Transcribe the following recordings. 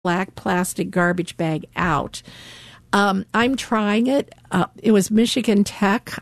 black plastic garbage bag out. I'm trying it. It was Michigan Tech.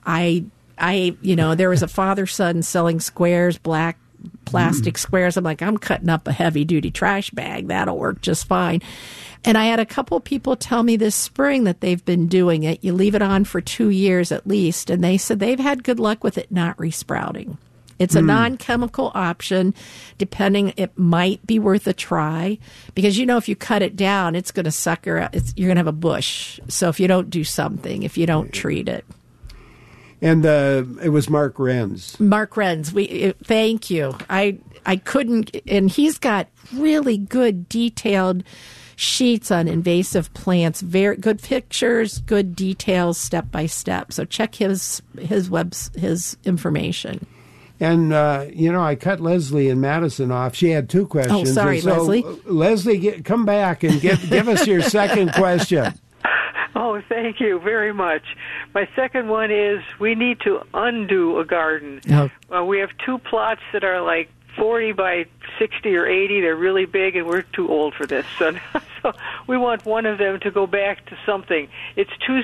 There was a father-son selling squares, black plastic squares. I'm like, I'm cutting up a heavy-duty trash bag. That'll work just fine. And I had a couple people tell me this spring that they've been doing it. You leave it on for 2 years at least, and they said they've had good luck with it not resprouting. It's a non-chemical option. Depending, it might be worth a try because, if you cut it down, it's going to sucker out. You're going to have a bush. So if you don't do something, if you don't treat it. And it was Mark Renz. Mark Renz. Thank you. I couldn't, and he's got really good detailed sheets on invasive plants, very good pictures, good details, step by step. So check his information. And, I cut Leslie in Madison off. She had 2 questions. Oh, sorry, Leslie. Leslie, come back and give us your second question. Oh, thank you very much. My second one is we need to undo a garden. Oh. We have 2 plots that are like 40 by 60 or 80. They're really big, and we're too old for this. So we want one of them to go back to something. It's too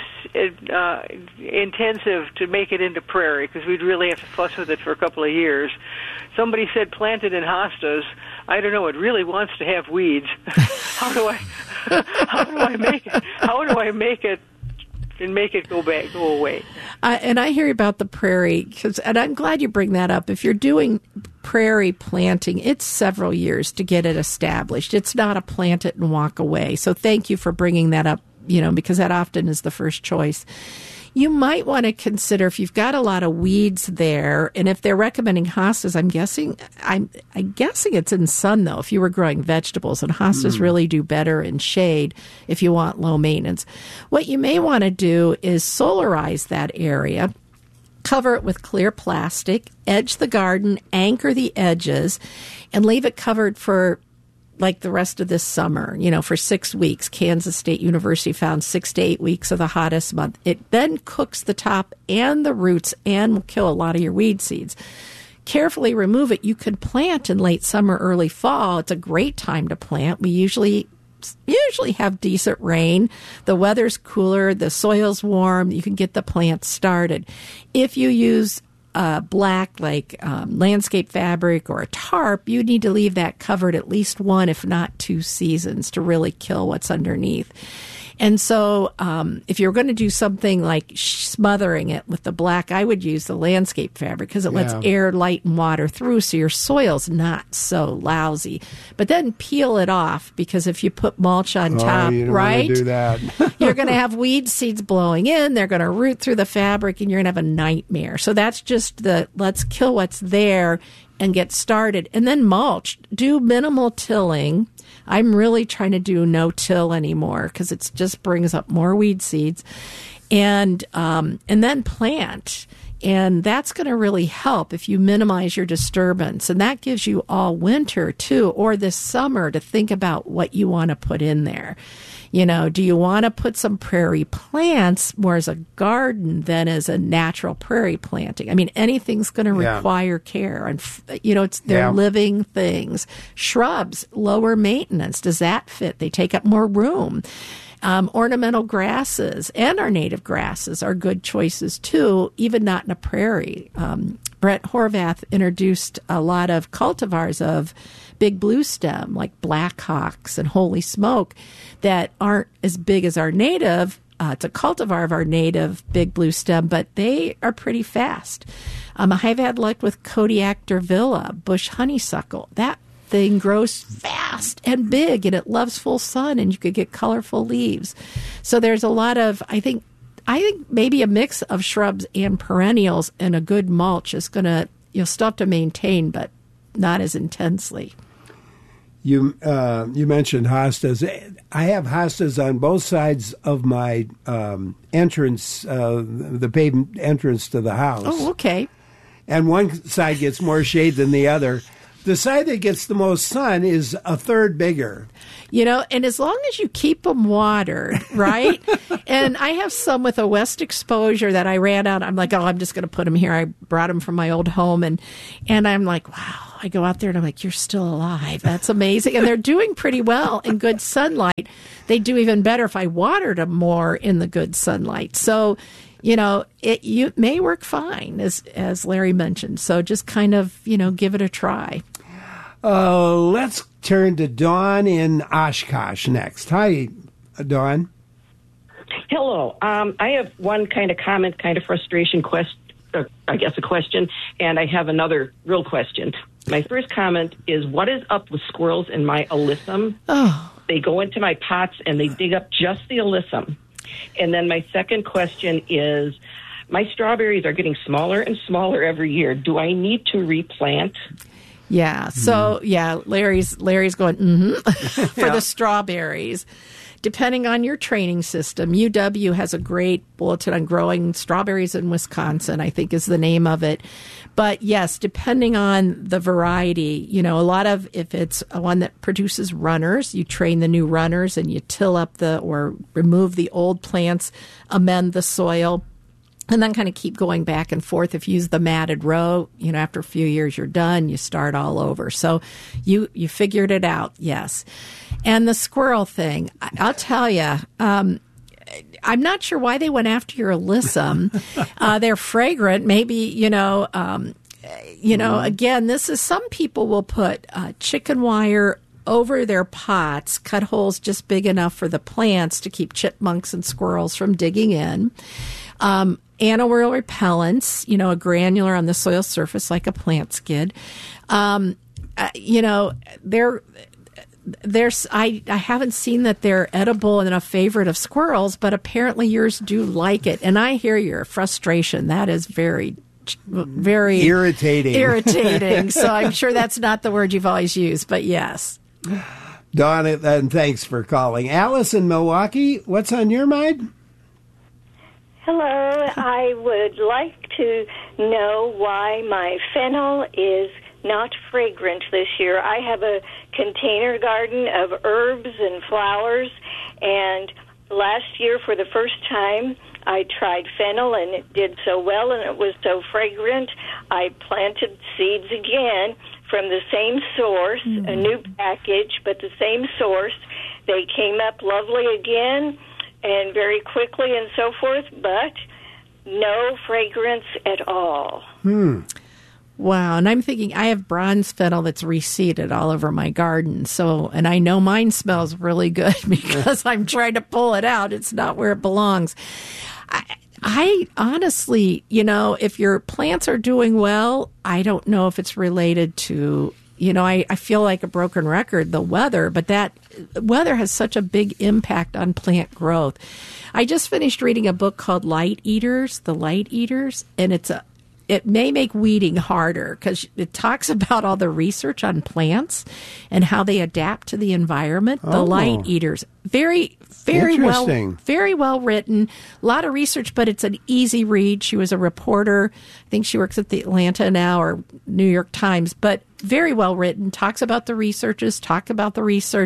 intensive to make it into prairie because we'd really have to fuss with it for a couple of years. Somebody said plant it in hostas. I don't know. It really wants to have weeds. How do I make it? How do I make it? And make it go away. And I hear about the prairie, and I'm glad you bring that up. If you're doing prairie planting, it's several years to get it established. It's not a plant it and walk away. So thank you for bringing that up, because that often is the first choice. You might want to consider if you've got a lot of weeds there, and if they're recommending hostas, I'm guessing it's in sun though. If you were growing vegetables, and hostas really do better in shade if you want low maintenance. What you may want to do is solarize that area. Cover it with clear plastic, edge the garden, anchor the edges, and leave it covered for like the rest of this summer, for 6 weeks. Kansas State University found 6 to 8 weeks of the hottest month. It then cooks the top and the roots and will kill a lot of your weed seeds. Carefully remove it. You can plant in late summer, early fall. It's a great time to plant. We usually have decent rain. The weather's cooler. The soil's warm. You can get the plants started. If you use black, landscape fabric or a tarp, you need to leave that covered at least 1, if not 2 seasons to really kill what's underneath. And so if you're going to do something like smothering it with the black, I would use the landscape fabric because it lets air, light, and water through so your soil's not so lousy. But then peel it off because if you put mulch on top, you don't right? want to do that. You're going to have weed seeds blowing in. They're going to root through the fabric and you're going to have a nightmare. So that's just let's kill what's there and get started. And then mulch. Do minimal tilling. I'm really trying to do no-till anymore because it just brings up more weed seeds. And then plant. And that's going to really help if you minimize your disturbance. And that gives you all winter, too, or this summer to think about what you want to put in there. Do you want to put some prairie plants more as a garden than as a natural prairie planting? I mean, anything's going to require care. And, they're living things. Shrubs, lower maintenance. Does that fit? They take up more room. Ornamental grasses and our native grasses are good choices, too, even not in a prairie. Brett Horvath introduced a lot of cultivars of big blue stem, like Blackhawks and Holy Smoke, that aren't as big as our native. It's a cultivar of our native big blue stem, but they are pretty fast. I've had luck with Kodiak Dervilla, bush honeysuckle. That thing grows fast and big, and it loves full sun, and you could get colorful leaves. So there's a lot of, I think maybe a mix of shrubs and perennials and a good mulch is going to, you'll still have to maintain, but not as intensely. You mentioned hostas. I have hostas on both sides of my entrance, the paved entrance to the house. Oh, okay. And one side gets more shade than the other. the side that gets the most sun is a third bigger. And as long as you keep them watered, right? And I have some with a west exposure that I ran out. I'm like, I'm just going to put them here. I brought them from my old home. And I'm like, wow. I go out there and I'm like, you're still alive. That's amazing. And they're doing pretty well in good sunlight. They do even better if I watered them more in the good sunlight. So, it may work fine, as Larry mentioned. So just kind of, give it a try. Let's turn to Dawn in Oshkosh next. Hi, Dawn. Hello. I have one kind of comment, kind of frustration question, I guess a question, and I have another real question. My first comment is, what is up with squirrels in my alyssum? Oh. They go into my pots and they dig up just the alyssum. And then my second question is, my strawberries are getting smaller and smaller every year. Do I need to replant? Yeah. So, Larry's going, for the strawberries. Depending on your training system, UW has a great bulletin on growing strawberries in Wisconsin, I think is the name of it. But yes, depending on the variety, if it's one that produces runners, you train the new runners and you till up or remove the old plants, amend the soil. And then kind of keep going back and forth. If you use the matted row, after a few years you're done, you start all over. So you figured it out, yes. And the squirrel thing, I'll tell you, I'm not sure why they went after your alyssum. They're fragrant. Maybe, again, this is, some people will put chicken wire over their pots, cut holes just big enough for the plants to keep chipmunks and squirrels from digging in. Annual repellents, a granular on the soil surface like a plant skid. I haven't seen that they're edible and a favorite of squirrels, but apparently yours do like it. And I hear your frustration. That is very irritating. So I'm sure that's not the word you've always used, but yes. Dawn, and thanks for calling. Alice in Milwaukee, what's on your mind? Hello, I would like to know why my fennel is not fragrant this year. I have a container garden of herbs and flowers, and last year for the first time I tried fennel and it did so well and it was so fragrant. I planted seeds again from the same source, a new package, but the same source. They came up lovely again and very quickly and so forth, but no fragrance at all. Wow. And I'm thinking, I have bronze fennel that's reseeded all over my garden. So, and I know mine smells really good because I'm trying to pull it out. It's not where it belongs. I honestly, if your plants are doing well, I don't know if it's related to, I feel like a broken record, the weather, but that weather has such a big impact on plant growth. I just finished reading a book called Light Eaters, and it may make weeding harder because it talks about all the research on plants and how they adapt to the environment. The Light Eaters, very well written, a lot of research, but it's an easy read. She was a reporter. I think she works at the Atlanta Now or New York Times, but very well written, talks about the research, talks about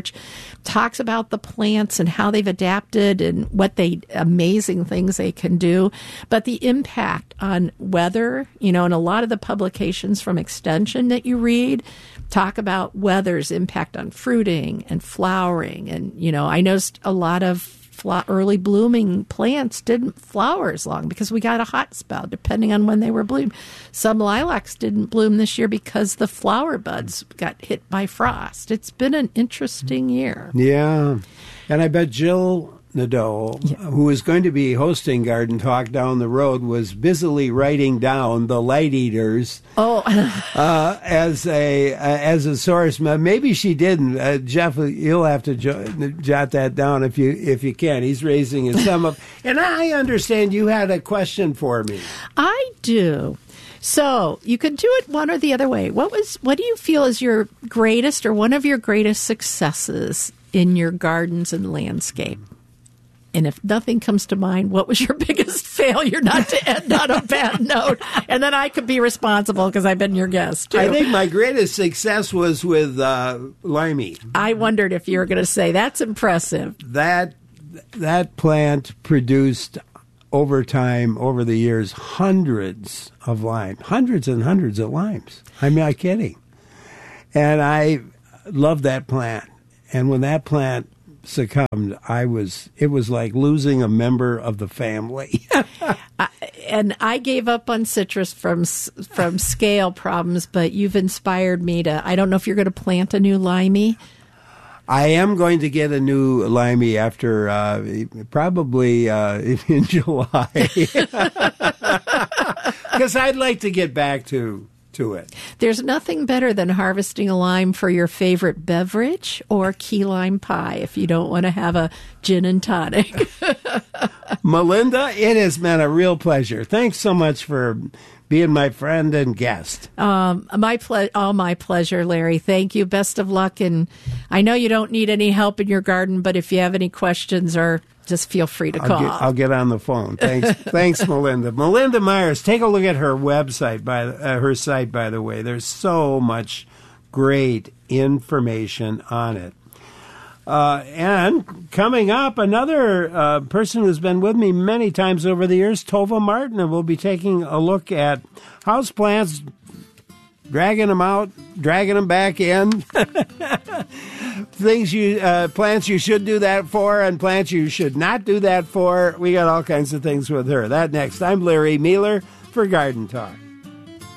the plants and how they've adapted and what amazing things they can do. But the impact on weather, and a lot of the publications from Extension that you read talk about weather's impact on fruiting and flowering. And, I noticed a lot of early blooming plants didn't flower as long because we got a hot spell, depending on when they were blooming. Some lilacs didn't bloom this year because the flower buds got hit by frost. It's been an interesting year. Yeah. And I bet Jill Nadeau, who is going to be hosting Garden Talk down the road, was busily writing down the Light Eaters as a source. Maybe she didn't. Jeff, you'll have to jot that down if you can. He's raising his thumb up. And I understand you had a question for me. I do. So you could do it one or the other way. What do you feel is your greatest or one of your greatest successes in your gardens and landscape? And if nothing comes to mind, what was your biggest failure, not to end on a bad note? And then I could be responsible because I've been your guest, too. I think my greatest success was with Limey. I wondered if you were going to say that's impressive. That plant produced over time, over the years, hundreds and hundreds of limes. I'm not kidding. And I loved that plant. And when that plant succumbed, it was like losing a member of the family. And I gave up on citrus from scale problems, but you've inspired me to. I don't know if you're going to plant a new limey. I am going to get a new limey after probably in July, because I'd like to get back to it. There's nothing better than harvesting a lime for your favorite beverage or key lime pie if you don't want to have a gin and tonic. Melinda, it has been a real pleasure. Thanks so much for being my friend and guest. All my pleasure, Larry. Thank you. Best of luck. And I know you don't need any help in your garden, but if you have any questions or just feel free to call. I'll get on the phone. Thanks, Melinda. Melinda Myers, take a look at her website, her site, by the way. There's so much great information on it. And coming up, another person who's been with me many times over the years, Tova Martin, and we'll be taking a look at houseplants, dragging them out, dragging them back in. Plants you should do that for, and plants you should not do that for. We got all kinds of things with her. That next. I'm Larry Mueller for Garden Talk.